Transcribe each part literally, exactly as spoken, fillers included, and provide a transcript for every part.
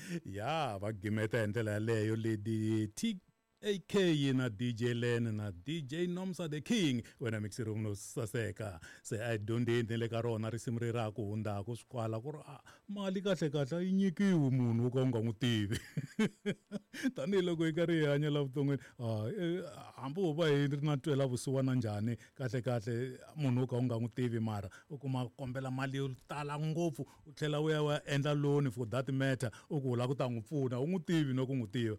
ya va gimeta hi ndlela yaleyo ledi T A K na D J Len na D J Nomsa the King wena mixer umno saseka se a dondeni le ka rona risimu ri ra ku hunda ku swikwala ku ri mali kahle kahle yi nyikiwi munhu ka u nga n'wi tivi tanihiloko hi karhi hi hanya la vuton'wini hambi u va hi ri na twela vusiwana njhani kahle kahle munhu ka u nga n'wi tivi mara u kuma kombela mali yo tala ngopfu u tlhela u ya u ya endla loan for that matter u ku la ku ta n'wi pfuna u n'wi tivi no ku n'wi tiva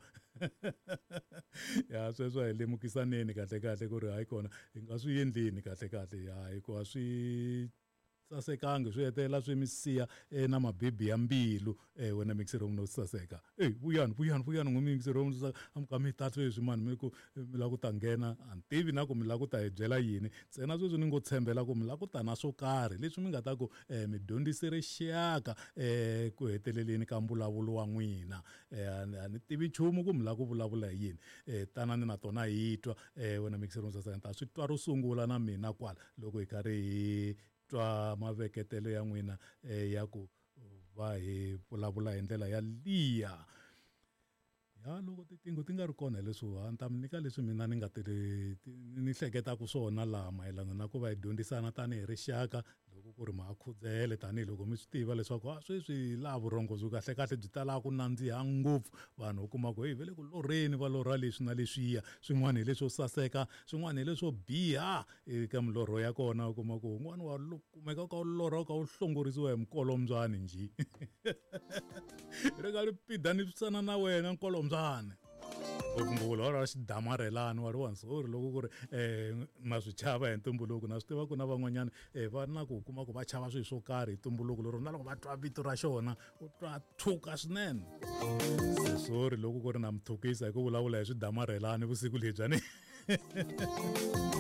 ya sweswo hi lemukisaneni kahle kahle ku ri hayi kona hi nga swi endleni kahle kahle ya hikuva swi sasekanga swi hetelela swi mi siya na mabibi ya mbilu wena mixer room no saseka hey vuyani vuyani vuyani n'wi mixer room amka mi ta sweswi mani mi ku mi la ku ta nghena antivi na ku mi la ku ta hi byela yini ntsena sweswi ni ngo tshembela ku mi la ku ta na swo karhi leswi mi nga ta ku mi dyondzise rixaka ku heteleleni ka mbulavulo wa n'wina a ni tivi nchumu ku mi la ku vulavula hi yini tanani na tona hi twa wena mixer room saseka ta swi twa ro sungula na mina kwala loko hi karhi hi twa maveketelo ya n'wina ya ku va hi vulavula hi ndlela ya liya ya loko titingo ti nga ri kona leswi a ni ta mi nyika leswi mina ni nga ti ni hleketaka swona laha mayelana na ku va hi dyondzisana tanihi rixaka loko ku ri makhudzele tanihiloko mi swi tiva leswaku a sweswi laha vurhongo byi kahle kahle byi talaka ku nandziha ngopfu vanhu u kuma ku hi vele ku lorheni va lorha leswi na leswiya swin'wana hi leswo saseka swin'wana hi leswo biha eka milorho ya kona u kuma ku un'wana wa kumeka ka u lorha ka u hlongorisiwa hi mikolombyani njhe ri nga ri pidanipisana na wena nkolombyani ngopfungopfu ra xidamarhelani wa ri wansori loko ku ri um na swi chava hi ntumbuluko na swi tiva ku na van'wanyana um va na ku kuma ku va chava swilo swo karhi hi ntumbuluko lero na loko va twa vito ra xona u twa thuka swinene sori loko ku ri na mithukisa hi ku vulavula hi swidamarhelani vusiku lebyani